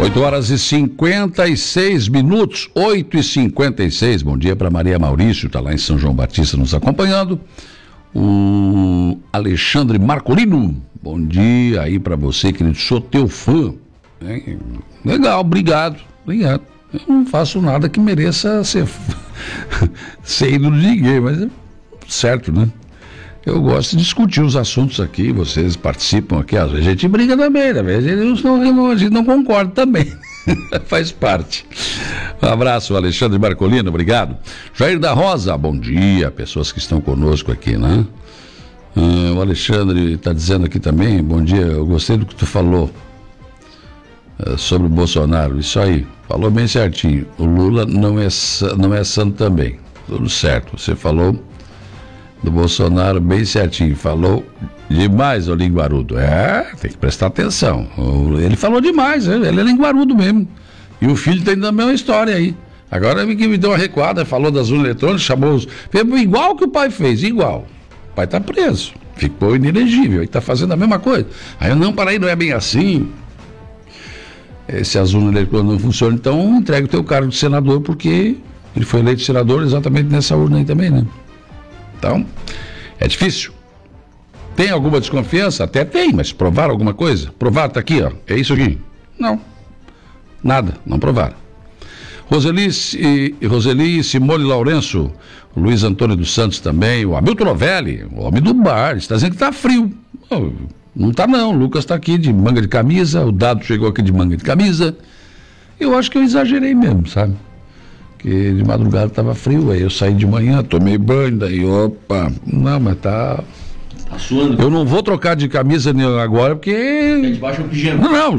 8h56, 8h56. Bom dia para Maria Maurício, está lá em São João Batista nos acompanhando. O Alexandre Marcolino, bom dia aí para você, querido, sou teu fã. Legal, obrigado. Eu não faço nada que mereça ser ídolo de ninguém, mas é certo, né? Eu gosto de discutir os assuntos aqui, vocês participam aqui, às vezes a gente briga também, às vezes a gente não concorda também, faz parte. Um abraço, Alexandre Marcolino, obrigado. Jair da Rosa, bom dia, pessoas que estão conosco aqui, né? O Alexandre está dizendo aqui também, bom dia, eu gostei do que tu falou sobre o Bolsonaro, isso aí, falou bem certinho, o Lula não é santo também, tudo certo, você falou do Bolsonaro bem certinho, falou demais o linguarudo, tem que prestar atenção, ele falou demais, ele é linguarudo mesmo, e o filho tem também uma história aí, agora me deu uma recuada, falou das urnas eletrônicas, chamou igual que o pai fez, igual, o pai tá preso, ficou inelegível, ele tá fazendo a mesma coisa, aí eu não, para aí, não é bem assim, se as urnas eletrônicas não funcionam, então entrega o teu cargo de senador, porque ele foi eleito senador exatamente nessa urna aí também, né? Então, é difícil. Tem alguma desconfiança? Até tem, mas provaram alguma coisa? Provaram, tá aqui, ó, é isso aqui? Não, nada, não provaram. Roseli Simone Lourenço, o Luiz Antônio dos Santos também, o Hamilton Novelli, o homem do bar, está dizendo que tá frio. Não tá não, o Lucas tá aqui de manga de camisa, o Dado chegou aqui de manga de camisa. Eu acho que eu exagerei mesmo, sabe? Que de madrugada tava frio, aí eu saí de manhã, tomei banho, daí opa, não, mas tá suando. Eu não vou trocar de camisa agora porque... É debaixo do pijama. Não.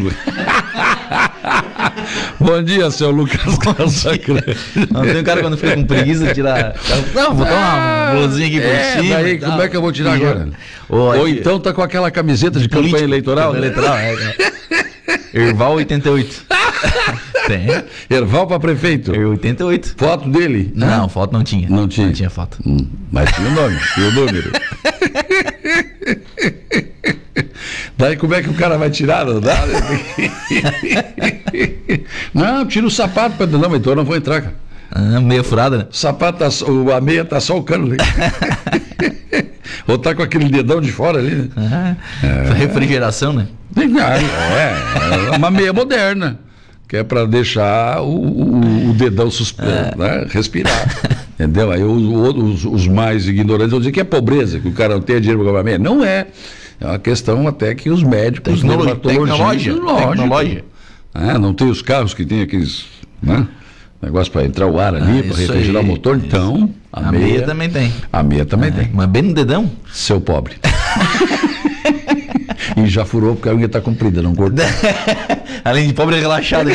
Bom dia, seu Lucas Casagrande. Não tem um cara quando fica com preguiça de tirar... Não, vou botar uma blusinha aqui por cima. Daí, como é que eu vou tirar agora? Ou então tá com aquela camiseta de campanha eleitoral? Erval 88. Tem. Erval para prefeito? 88. Foto dele? Não, foto não tinha. Não tinha? Não tinha foto. Mas tinha o nome, tinha o número. Daí como é que o cara vai tirar? Não dá? Não, tira o sapato. Não, então eu não vou entrar, cara. Meia furada, né? O sapato, a meia tá só o cano ali. Ou tá com aquele dedão de fora ali, né? Refrigeração, né? É uma meia moderna, que é para deixar o dedão suspenso, né? Respirar. Entendeu? Aí os mais ignorantes vão dizer que é pobreza, que o cara não tem dinheiro para comprar meia. Não é. É uma questão até que os médicos... Tecnologia. Não tem os carros que tem aqueles... Né? Negócio para entrar o ar ali, para refrigerar o motor, então... A meia também tem. A meia também tem. Mas bem no dedão? Seu pobre. E já furou porque a unha está comprida, não cortou. Além de pobre, é relaxado.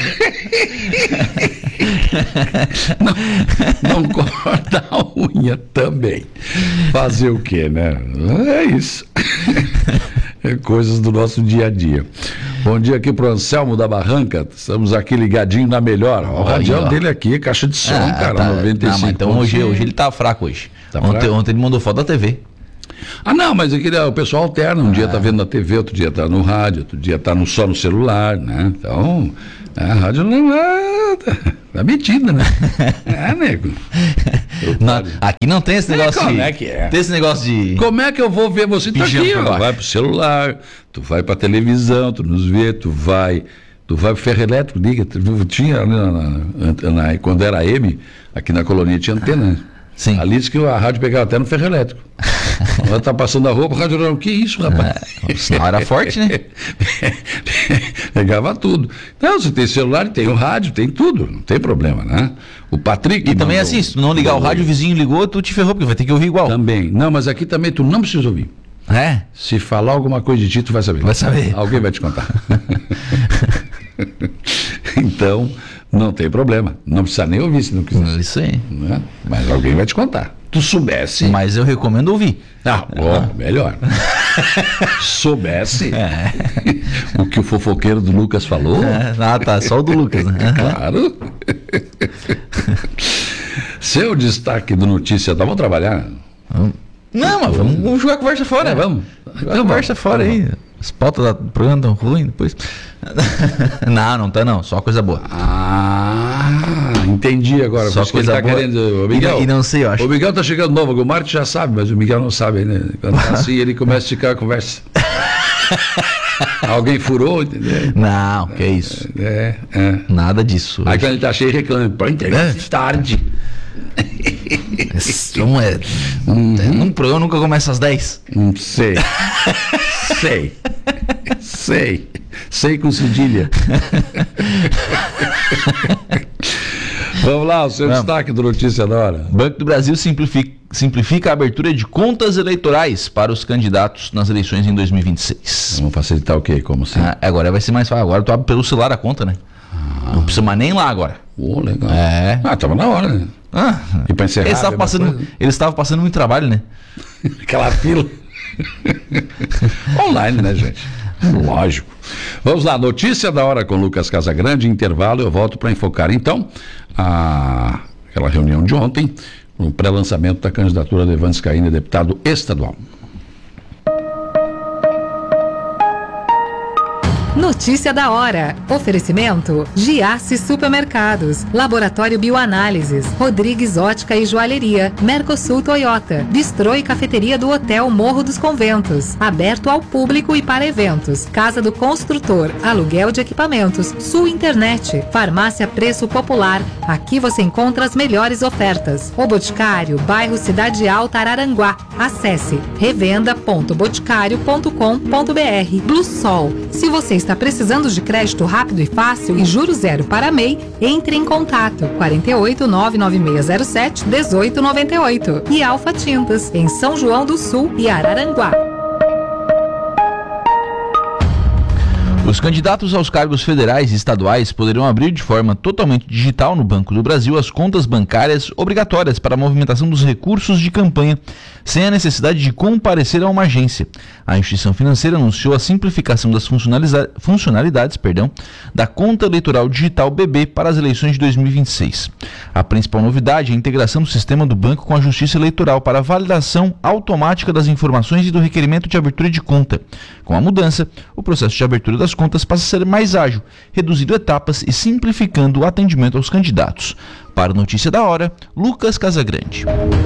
Não corta a unha também. Fazer o quê, né? É isso. É coisas do nosso dia a dia. Bom dia aqui pro Anselmo da Barranca. Estamos aqui ligadinho na melhor. O radial dele aqui, caixa de som, cara, tá, 95. Não, mas então hoje ele tá fraco hoje. Ontem ele mandou foto da TV. Não, mas aqui o pessoal alterna, um dia tá vendo na TV, outro dia tá no rádio, outro dia tá só no celular, né? Então, a rádio não é... Tá metida, né? Nego. Aqui não tem esse negócio como é que é? Tem esse negócio de... Como é que eu vou ver você? Tá aqui, ó, vai pro celular, tu vai pra televisão, tu nos vê, tu vai pro ferro elétrico, liga, tinha quando era AM, aqui na colônia tinha antena, Sim. Ali diz que a rádio pegava até no ferro elétrico. Ela tá passando a roupa, o rádio não, que isso, rapaz? O sinal era forte, né? Pegava tudo. Então, você tem celular, tem o rádio, tem tudo, não tem problema, né? O Patrick... E também assim, se tu não ligar o rádio, o vizinho ligou, tu te ferrou, porque vai ter que ouvir igual. Também. Não, mas aqui também tu não precisa ouvir. Se falar alguma coisa de ti, tu vai saber. Vai saber. Alguém vai te contar. Então... Não tem problema, não precisa nem ouvir se não quiser. Isso aí. Né? Mas alguém vai te contar. Tu soubesse... Mas eu recomendo ouvir. Melhor. Soubesse o que o fofoqueiro do Lucas falou. Tá, só o do Lucas, né? Claro. Seu destaque do Notícia, vamos trabalhar? Não, mas vamos jogar a conversa fora. Vamos. Jogar a conversa fora aí. As pautas do programa estão ruins depois? Não tá não. Só coisa boa. Entendi agora. Só coisa boa. Querendo, o Miguel, e não sei, eu acho. O Miguel tá chegando novo. O Marte já sabe, mas o Miguel não sabe, né? Quando tá assim, ele começa a esticar a conversa. Alguém furou, entendeu? Não, que é isso. Nada disso. Aí quando ele tá cheio, reclama. Pô, internet tarde. Num programa nunca começa às 10? Sei com cedilha. Vamos lá, o seu destaque do Notícia da Hora. Banco do Brasil simplifica a abertura de contas eleitorais para os candidatos nas eleições em 2026. Vamos facilitar o quê? Como assim? Agora vai ser mais fácil. Agora tu abre pelo celular a conta, né? Não precisa mais nem ir lá agora. Legal. Tava na hora, né? E pra encerrar, eles estavam passando muito trabalho, né? Aquela fila. Online, né, gente? Lógico. Vamos lá, Notícia da Hora com Lucas Casagrande. Intervalo, eu volto para enfocar então aquela reunião de ontem, no pré-lançamento da candidatura de Evandro Scaini, deputado estadual. Notícia da hora. Oferecimento: Giasse Supermercados, Laboratório Bioanálises, Rodrigues Ótica e Joalheria, Mercosul Toyota, Bistrô e Cafeteria do Hotel Morro dos Conventos, aberto ao público e para eventos, Casa do Construtor, aluguel de equipamentos, Sul Internet, Farmácia Preço Popular, aqui você encontra as melhores ofertas. O Boticário, bairro Cidade Alta, Araranguá. Acesse revenda.boticário.com.br. Blue Sol, se você está precisando de crédito rápido e fácil e juros zero para MEI, entre em contato 48 99607 1898 e Alfa Tintas, em São João do Sul e Araranguá. Os candidatos aos cargos federais e estaduais poderão abrir de forma totalmente digital no Banco do Brasil as contas bancárias obrigatórias para a movimentação dos recursos de campanha, sem a necessidade de comparecer a uma agência. A instituição financeira anunciou a simplificação das funcionalidades da conta eleitoral digital BB para as eleições de 2026. A principal novidade é a integração do sistema do banco com a Justiça Eleitoral para a validação automática das informações e do requerimento de abertura de conta. Com a mudança, o processo de abertura das contas passa a ser mais ágil, reduzindo etapas e simplificando o atendimento aos candidatos. Para a Notícia da Hora, Lucas Casagrande.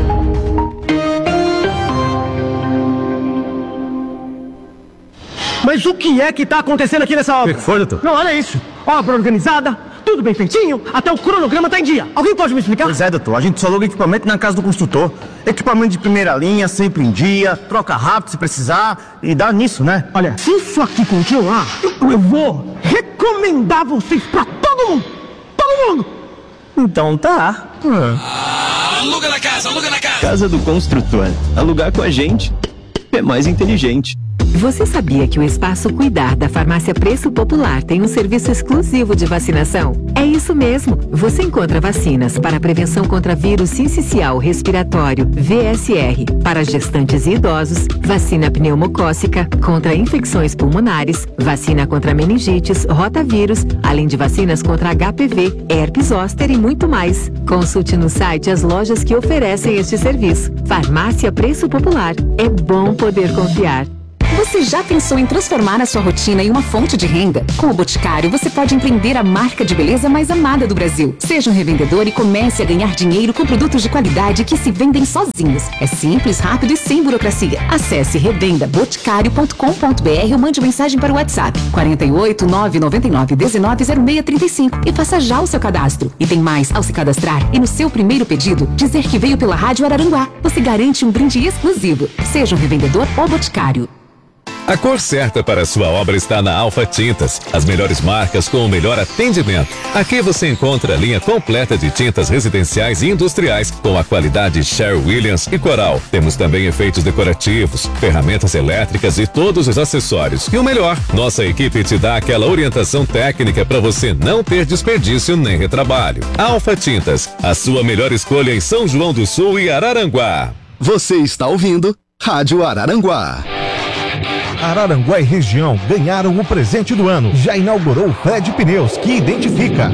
Mas o que é que está acontecendo aqui nessa obra? O que foi, doutor? Não, olha isso. Obra organizada, tudo bem feitinho, até o cronograma está em dia. Alguém pode me explicar? Pois é, doutor. A gente só aluga equipamento na casa do construtor. Equipamento de primeira linha, sempre em dia, troca rápido se precisar e dá nisso, né? Olha, se isso aqui continuar, eu vou recomendar vocês pra todo mundo. Todo mundo. Então tá. Aluga na casa, aluga na casa. Casa do Construtor. Alugar com a gente é mais inteligente. Você sabia que o Espaço Cuidar da Farmácia Preço Popular tem um serviço exclusivo de vacinação? É isso mesmo! Você encontra vacinas para a prevenção contra vírus sincicial respiratório, VSR, para gestantes e idosos, vacina pneumocócica, contra infecções pulmonares, vacina contra meningites, rotavírus, além de vacinas contra HPV, herpes zoster e muito mais. Consulte no site as lojas que oferecem este serviço. Farmácia Preço Popular. É bom poder confiar. Você já pensou em transformar a sua rotina em uma fonte de renda? Com o Boticário, você pode empreender a marca de beleza mais amada do Brasil. Seja um revendedor e comece a ganhar dinheiro com produtos de qualidade que se vendem sozinhos. É simples, rápido e sem burocracia. Acesse revendaboticário.com.br ou mande mensagem para o WhatsApp 48 999 19 0635 e faça já o seu cadastro. E tem mais, ao se cadastrar e no seu primeiro pedido, dizer que veio pela Rádio Araranguá. Você garante um brinde exclusivo. Seja um revendedor ou Boticário. A cor certa para a sua obra está na Alfa Tintas. As melhores marcas com o melhor atendimento. Aqui você encontra a linha completa de tintas residenciais e industriais com a qualidade Sherwin-Williams e Coral. Temos também efeitos decorativos, ferramentas elétricas e todos os acessórios. E o melhor, nossa equipe te dá aquela orientação técnica para você não ter desperdício nem retrabalho. Alfa Tintas, a sua melhor escolha em São João do Sul e Araranguá. Você está ouvindo Rádio Araranguá. Araranguá e região ganharam o presente do ano. Já inaugurou o Fred Pneus, que identifica.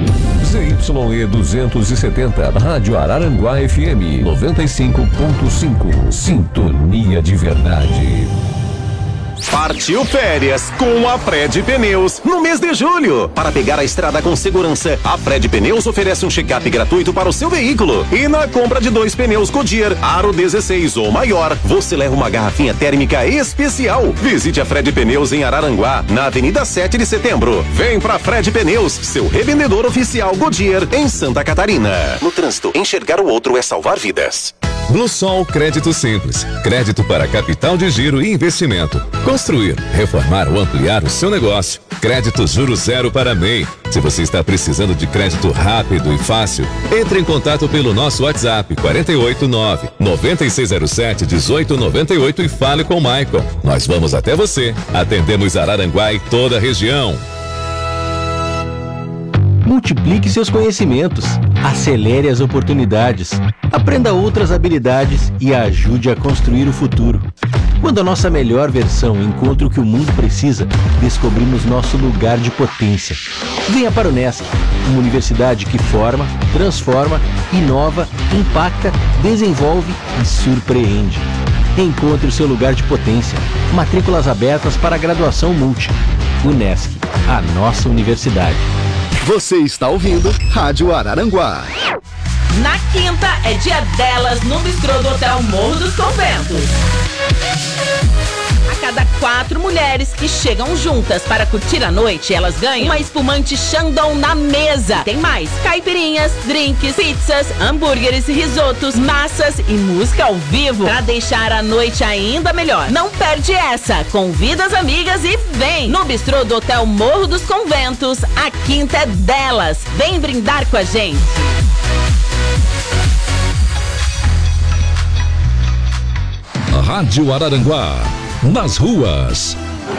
ZYE 270, Rádio Araranguá FM 95.5. Sintonia de verdade. Partiu férias com a Fred Pneus no mês de julho. Para pegar a estrada com segurança, a Fred Pneus oferece um check-up gratuito para o seu veículo. E na compra de 2 pneus Goodyear Aro 16 ou maior, você leva uma garrafinha térmica especial. Visite a Fred Pneus em Araranguá, na Avenida 7 de Setembro. Vem pra Fred Pneus, seu revendedor oficial Goodyear em Santa Catarina. No trânsito, enxergar o outro é salvar vidas. Bluesol Crédito Simples. Crédito para capital de giro e investimento. Construir, reformar ou ampliar o seu negócio. Crédito juro zero para MEI. Se você está precisando de crédito rápido e fácil, entre em contato pelo nosso WhatsApp 489-9607-1898 e fale com o Michael. Nós vamos até você. Atendemos Araranguá e toda a região. Multiplique seus conhecimentos, acelere as oportunidades, aprenda outras habilidades e ajude a construir o futuro. Quando a nossa melhor versão encontra o que o mundo precisa, descobrimos nosso lugar de potência. Venha para o Nesc, uma universidade que forma, transforma, inova, impacta, desenvolve e surpreende. Encontre o seu lugar de potência. Matrículas abertas para a graduação multi. Unesc, a nossa universidade. Você está ouvindo Rádio Araranguá. Na quinta é dia delas no bistrô do Hotel Morro dos Conventos. A cada 4 mulheres que chegam juntas para curtir a noite, elas ganham uma espumante Chandon na mesa. Tem mais caipirinhas, drinks, pizzas, hambúrgueres, risotos, massas e música ao vivo para deixar a noite ainda melhor. Não perde essa, convida as amigas e vem! No bistrô do Hotel Morro dos Conventos, a quinta é delas. Vem brindar com a gente! Rádio Araranguá, nas ruas.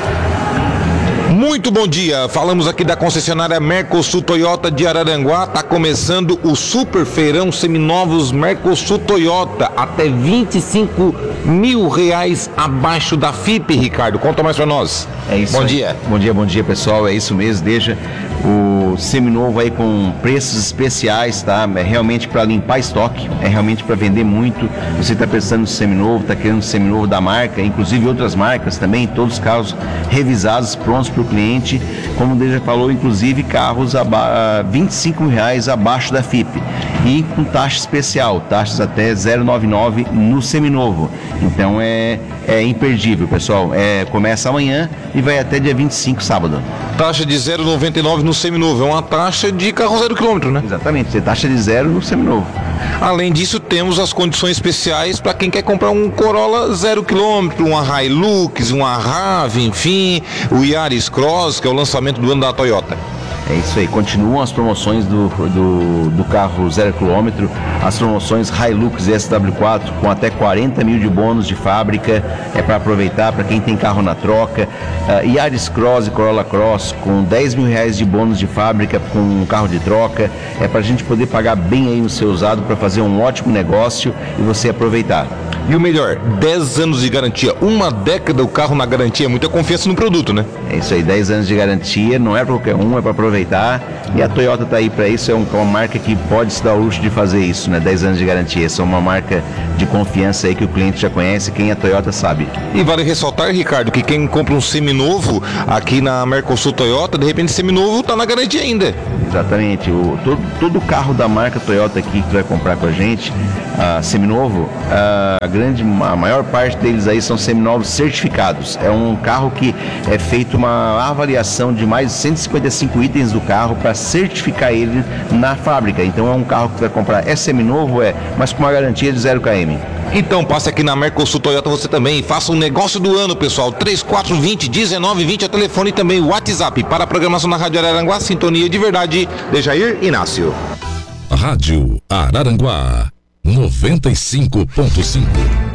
Muito bom dia, falamos aqui da concessionária Mercosul Toyota de Araranguá. Tá começando o Super Feirão Seminovos Mercosul Toyota, até R$25 mil abaixo da FIP, Ricardo. Conta mais pra nós. É isso. Bom dia. Bom dia, pessoal. É isso mesmo, deixa o seminovo aí com preços especiais, tá? É realmente para limpar estoque, é realmente para vender muito. Você está pensando no seminovo, está querendo seminovo da marca, inclusive outras marcas também, todos os carros revisados, prontos para o cliente. Como o Deja falou, inclusive carros R$25 mil abaixo da FIP e com taxa especial, taxas até 0,99 no seminovo. Então é imperdível, pessoal. Começa amanhã e vai até dia 25, sábado. Taxa de 0,99 no seminovo, é uma taxa de carro 0 km, né? Exatamente, taxa de 0 no seminovo. Além disso, temos as condições especiais para quem quer comprar um Corolla 0 km, uma Hilux, uma Rave, enfim, o Yaris Cross, que é o lançamento do ano da Toyota. É isso aí, continuam as promoções do carro 0 km, as promoções Hilux SW4 com até 40 mil de bônus de fábrica, é para aproveitar para quem tem carro na troca. Yaris Cross e Corolla Cross com 10 mil de bônus de fábrica com um carro de troca, é para a gente poder pagar bem aí no seu usado para fazer um ótimo negócio e você aproveitar. E o melhor, 10 anos de garantia, uma década o carro na garantia, muita confiança no produto, né? É isso aí, 10 anos de garantia, não é para qualquer um, é para aproveitar. E a Toyota tá aí para isso, é uma marca que pode se dar o luxo de fazer isso, né? 10 anos de garantia, essa é uma marca de confiança aí que o cliente já conhece, quem é Toyota sabe. E vale ressaltar, Ricardo, que quem compra um seminovo aqui na Mercosul Toyota, de repente seminovo tá na garantia ainda. Exatamente, todo carro da marca Toyota aqui que vai comprar com a gente, seminovo, a maior parte deles aí são seminovos certificados. É um carro que é feito uma avaliação de mais de 155 itens do carro para certificar ele na fábrica. Então é um carro que vai comprar, é seminovo, mas com uma garantia de 0 km. Então passe aqui na Mercosul Toyota você também e faça um negócio do ano, pessoal. 3420-1920 é o telefone e também o WhatsApp para a programação na Rádio Araranguá, sintonia de verdade. Dejair Inácio. Rádio Araranguá 95.5